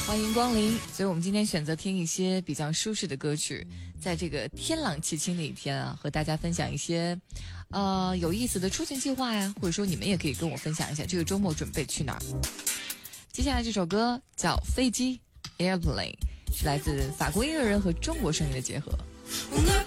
欢迎光临。所以我们今天选择听一些比较舒适的歌曲，在这个天朗气清的一天啊，和大家分享一些有意思的出行计划呀，或者说你们也可以跟我分享一下这个周末准备去哪儿。接下来这首歌叫《飞机》 Airplane， 是来自法国音乐人和中国声音的结合。